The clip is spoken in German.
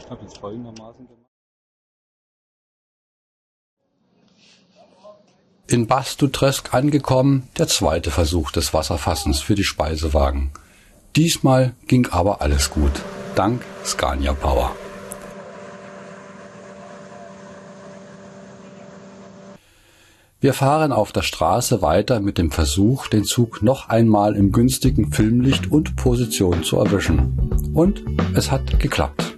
Ich habe jetzt folgendermaßen gemacht. In Bastutresk angekommen, der zweite Versuch des Wasserfassens für die Speisewagen. Diesmal ging aber alles gut, dank Scania Power. Wir fahren auf der Straße weiter mit dem Versuch, den Zug noch einmal im günstigen Filmlicht und Position zu erwischen. Und es hat geklappt.